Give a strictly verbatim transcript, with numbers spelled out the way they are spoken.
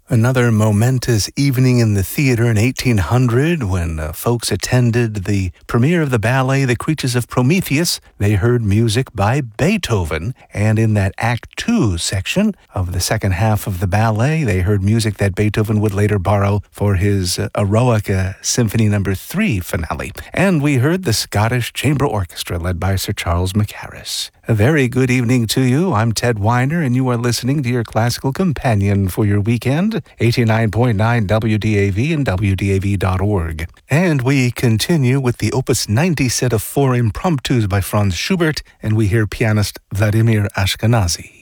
Another momentous evening in the theater in eighteen hundred when uh, folks attended the premiere of the ballet The Creatures of Prometheus. They heard music by Beethoven, and in that Act Two section of the second half of the ballet, they heard music that Beethoven would later borrow for his uh, Eroica Symphony Number Three finale. And we heard the Scottish Chamber Orchestra led by Sir Charles Mackerras. A very good evening to you. I'm Ted Weiner, and you are listening to your classical companion for your weekend, eighty-nine point nine W D A V and W D A V dot org. And we continue with the Opus ninety set of four impromptus by Franz Schubert, and we hear pianist Vladimir Ashkenazy.